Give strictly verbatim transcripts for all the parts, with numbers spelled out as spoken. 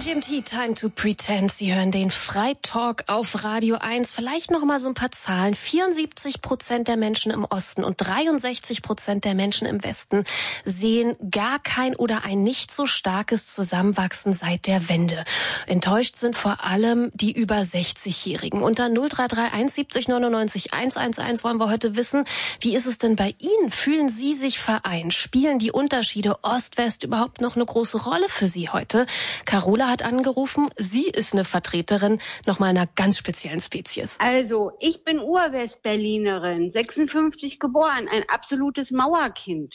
M G M T, Time to Pretend. Sie hören den Freitalk auf Radio eins. Vielleicht noch mal so ein paar Zahlen. vierundsiebzig Prozent der Menschen im Osten und dreiundsechzig Prozent der Menschen im Westen sehen gar kein oder ein nicht so starkes Zusammenwachsen seit der Wende. Enttäuscht sind vor allem die über sechzigjährigen. Unter null drei drei eins siebzig neunundneunzig hundertelf wollen wir heute wissen, wie ist es denn bei Ihnen? Fühlen Sie sich vereint? Spielen die Unterschiede Ost-West überhaupt noch eine große Rolle für Sie heute? Carola hat angerufen. Sie ist eine Vertreterin nochmal einer ganz speziellen Spezies. Also, ich bin Ur-Westberlinerin, sechsundfünfzig geboren, ein absolutes Mauerkind.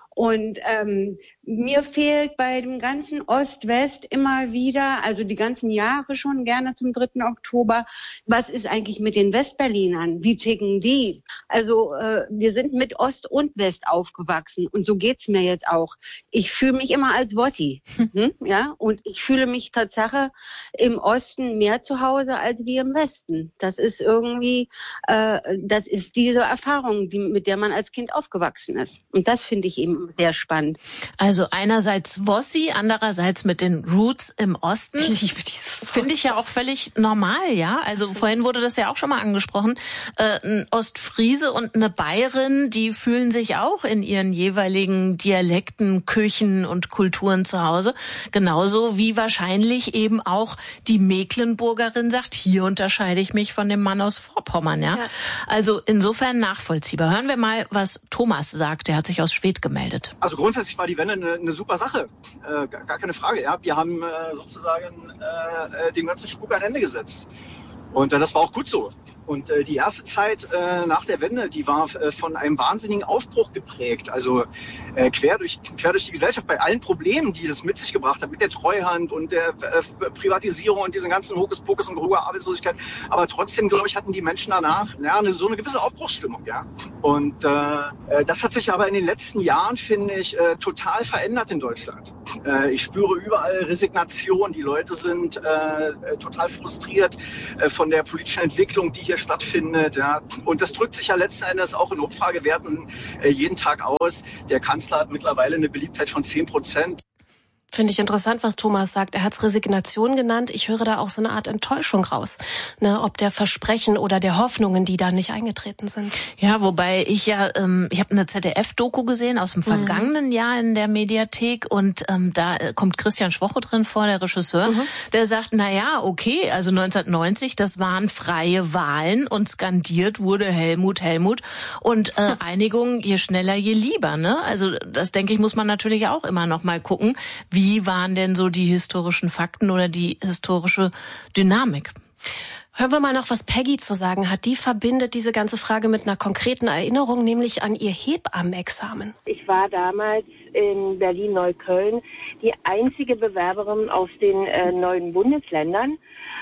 Und ähm, mir fehlt bei dem ganzen Ost-West immer wieder, also die ganzen Jahre schon gerne zum dritten Oktober, was ist eigentlich mit den Westberlinern? Wie ticken die? Also äh, wir sind mit Ost und West aufgewachsen und so geht's mir jetzt auch. Ich fühle mich immer als Wossi, hm, ja, und ich fühle mich Tatsache im Osten mehr zu Hause als wie im Westen. Das ist irgendwie, äh, das ist diese Erfahrung, die, mit der man als Kind aufgewachsen ist. Und das finde ich eben sehr spannend. Also einerseits Wossi, andererseits mit den Roots im Osten. Ich liebe dieses Wort. Finde ich ja auch völlig normal, ja. Also vorhin wurde das ja auch schon mal angesprochen. Äh, ein Ostfriese und eine Bayerin, die fühlen sich auch in ihren jeweiligen Dialekten, Küchen und Kulturen zu Hause. Genauso wie wahrscheinlich eben auch die Mecklenburgerin sagt, hier unterscheide ich mich von dem Mann aus Vorpommern, ja. ja. Also insofern nachvollziehbar. Hören wir mal, was Thomas sagt. Der hat sich aus Schwedt gemeldet. Also grundsätzlich war die Wende eine, eine super Sache, äh, gar, gar keine Frage. Ja, wir haben äh, sozusagen äh, dem ganzen Spuk ein Ende gesetzt und äh, das war auch gut so. Und äh, die erste Zeit äh, nach der Wende, die war äh, von einem wahnsinnigen Aufbruch geprägt. Also äh, quer durch quer durch die Gesellschaft bei allen Problemen, die das mit sich gebracht hat, mit der Treuhand und der äh, Privatisierung und diesen ganzen Hokuspokus und hoher Arbeitslosigkeit. Aber trotzdem, glaube ich, hatten die Menschen danach ja, eine, so eine gewisse Aufbruchsstimmung. Ja. Und äh, das hat sich aber in den letzten Jahren, finde ich, äh, total verändert in Deutschland. Äh, ich spüre überall Resignation. Die Leute sind äh, total frustriert äh, von der politischen Entwicklung, die hier stattfindet, ja. Und das drückt sich ja letzten Endes auch in Umfragewerten äh, jeden Tag aus. Der Kanzler hat mittlerweile eine Beliebtheit von zehn Prozent. Finde ich interessant, was Thomas sagt. Er hat es Resignation genannt. Ich höre da auch so eine Art Enttäuschung raus, ne, ob der Versprechen oder der Hoffnungen, die da nicht eingetreten sind. Ja, wobei ich ja, ähm, ich habe eine Z D F-Doku gesehen aus dem vergangenen mhm. Jahr in der Mediathek und ähm, da kommt Christian Schwocho drin vor, der Regisseur, mhm. der sagt, na ja, okay, also neunzehnhundertneunzig, das waren freie Wahlen und skandiert wurde Helmut, Helmut und äh, Einigung, je schneller, je lieber, ne? Also das, denke ich, muss man natürlich auch immer noch mal gucken. Wie waren denn so die historischen Fakten oder die historische Dynamik? Hören wir mal noch, was Peggy zu sagen hat. Die verbindet diese ganze Frage mit einer konkreten Erinnerung, nämlich an ihr Hebammenexamen. Ich war damals in Berlin-Neukölln die einzige Bewerberin aus den äh, neuen Bundesländern.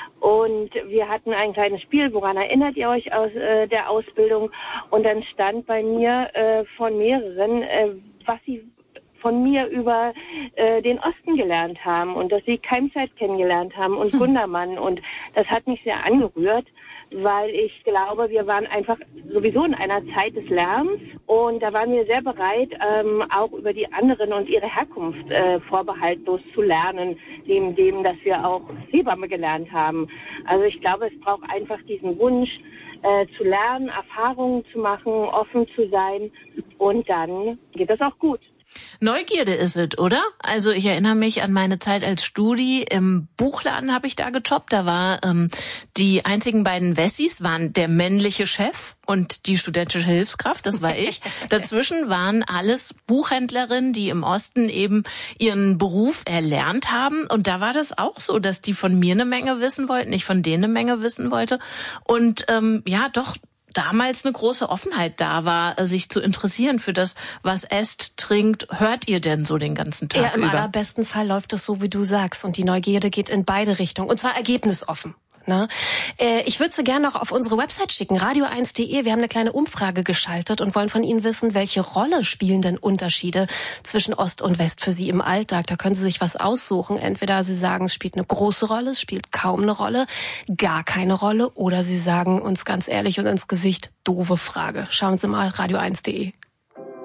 Und wir hatten ein kleines Spiel, woran erinnert ihr euch aus äh, der Ausbildung? Und dann stand bei mir äh, von mehreren, äh, was sie von mir über äh, den Osten gelernt haben und dass sie Keimzeit kennengelernt haben und Gundermann. Und das hat mich sehr angerührt, weil ich glaube, wir waren einfach sowieso in einer Zeit des Lärms und da waren wir sehr bereit, ähm, auch über die anderen und ihre Herkunft äh, vorbehaltlos zu lernen, neben dem, dass wir auch Hebamme gelernt haben. Also ich glaube, es braucht einfach diesen Wunsch, äh, zu lernen, Erfahrungen zu machen, offen zu sein und dann geht das auch gut. Neugierde ist es, oder? Also ich erinnere mich an meine Zeit als Studi. Im Buchladen habe ich da gejobbt. Da war ähm, die einzigen beiden Wessis waren der männliche Chef und die studentische Hilfskraft, das war ich. Dazwischen waren alles Buchhändlerinnen, die im Osten eben ihren Beruf erlernt haben. Und da war das auch so, dass die von mir eine Menge wissen wollten, ich von denen eine Menge wissen wollte. Und ähm, ja, doch damals eine große Offenheit da war, sich zu interessieren für das, was esst, trinkt. Hört ihr denn so den ganzen Tag ja, im über? Im allerbesten Fall läuft es so, wie du sagst. Und die Neugierde geht in beide Richtungen. Und zwar ergebnisoffen. Ne? Äh, ich würde sie gerne noch auf unsere Website schicken, radio eins punkt de. Wir haben eine kleine Umfrage geschaltet und wollen von Ihnen wissen, welche Rolle spielen denn Unterschiede zwischen Ost und West für Sie im Alltag? Da können Sie sich was aussuchen. Entweder Sie sagen, es spielt eine große Rolle, es spielt kaum eine Rolle, gar keine Rolle. Oder Sie sagen uns ganz ehrlich und ins Gesicht, doofe Frage. Schauen Sie mal, radio eins punkt de.